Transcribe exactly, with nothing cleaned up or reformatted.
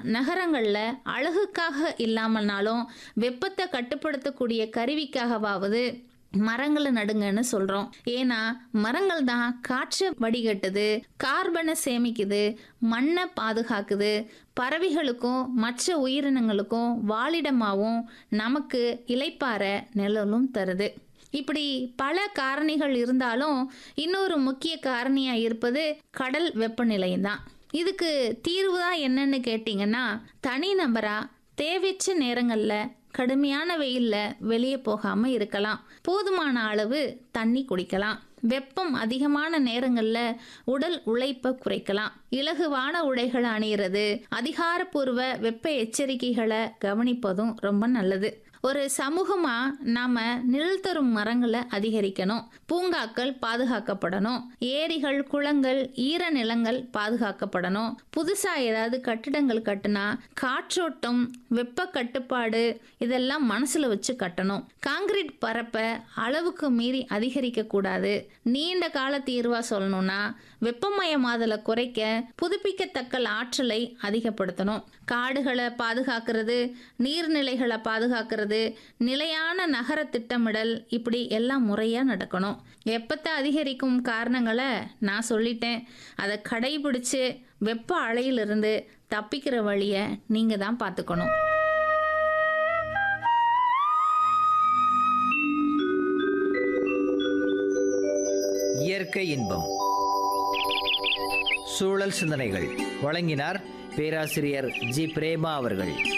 நகரங்கள்ல அழகுக்காக இல்லாமல்னாலும் வெப்பத்தை கட்டுப்படுத்தக்கூடிய கருவிக்காகவாவது மரங்களை நடுங்கன்னு சொல்றோம். ஏன்னா மரங்கள் தான் காற்றை வடிகட்டுது, கார்பனை சேமிக்குது, மண்ணை பாதுகாக்குது, பறவைகளுக்கும் மற்ற உயிரினங்களுக்கும் வாழிடமாவும் நமக்கு இளைப்பாற நிழலும் தருது. இப்படி பல காரணிகள் இருந்தாலும் இன்னொரு முக்கிய காரணியா இருப்பது கடல் வெப்பநிலை தான். இதுக்கு தீர்வு தான் என்னன்னு கேட்டிங்கன்னா, தனிநபரா தேவையற்ற நேரங்கள்ல கடுமையான வெயில்ல வெளியே போகாம இருக்கலாம், போதுமான அளவு தண்ணி குடிக்கலாம், வெப்பம் அதிகமான நேரங்கள்ல உடல் உழைப்பை குறைக்கலாம், இலகுவான உடைகளை அணியிறது, அதிகாரப்பூர்வ வெப்ப எச்சரிக்கைகளை கவனிப்பதும் ரொம்ப நல்லது. ஒரு சமூகமா நாம நிழல் தரும் மரங்களை அதிகரிக்கணும், பூங்காக்கள் பாதுகாக்கப்படணும், ஏரிகள் குளங்கள் ஈர நிலங்கள் பாதுகாக்கப்படணும், புதுசா ஏதாவது கட்டிடங்கள் கட்டுனா காற்றோட்டம் வெப்ப கட்டுப்பாடு இதெல்லாம் மனசுல வச்சு கட்டணும். காங்கிரீட் பரப்ப அளவுக்கு மீறி அதிகரிக்க கூடாது. நீண்ட கால தீர்வா சொல்லணும்னா வெப்பமயமாதலை குறைக்க புதுப்பிக்கத்தக்க ஆற்றலை அதிகப்படுத்தணும். காடுகளை பாதுகாக்கிறது, நீர்நிலைகளை பாதுகாக்கிறது, நிலையான நகர திட்டமிடல், இப்படி எல்லாம் முறையா நடக்கணும். வெப்பத்தை அதிகரிக்கும் காரணங்களை நான் சொல்லிட்டேன். அதை கடைபிடிச்சு வெப்ப அலையிலிருந்து தப்பிக்கிற வழியை நீங்க தான் பார்த்துக்கணும். இயற்கை இன்பம் சூழல் சிந்தனைகள் வழங்கினார் பேராசிரியர் ஜி பிரேமா அவர்கள்.